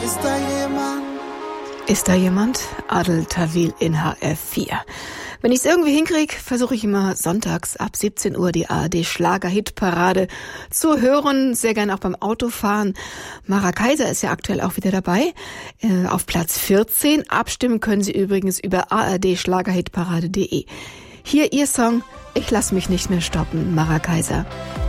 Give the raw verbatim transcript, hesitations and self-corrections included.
Ist da jemand? Ist da jemand? Adel Tawil in H R vier. Wenn ich es irgendwie hinkriege, versuche ich immer sonntags ab siebzehn Uhr die A R D Schlager-Hitparade zu hören, sehr gerne auch beim Autofahren. Mara Kaiser ist ja aktuell auch wieder dabei, äh, auf Platz vierzehn. Abstimmen können Sie übrigens über a r d schlagerhitparade punkt de. Hier Ihr Song, Ich lass mich nicht mehr stoppen, Mara Kaiser.